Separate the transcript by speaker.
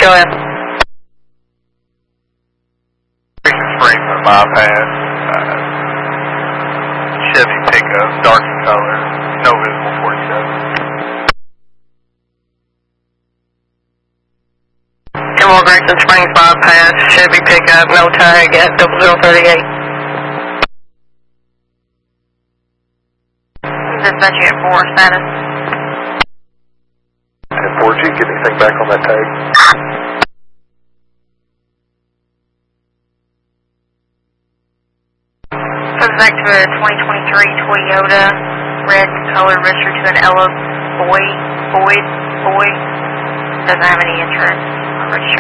Speaker 1: go ahead.
Speaker 2: Spring bypass. Chevy pickup, dark in color, no visible 47.
Speaker 1: Kenmore Grayson Springs bypass, Chevy pickup, no tag at 0038. Dispatch at 4 status.
Speaker 2: And 4G, get anything back on that tag?
Speaker 1: Comes back to a 2023 Toyota, red color, registered to an Ella Boyd. Doesn't have any insurance or registration.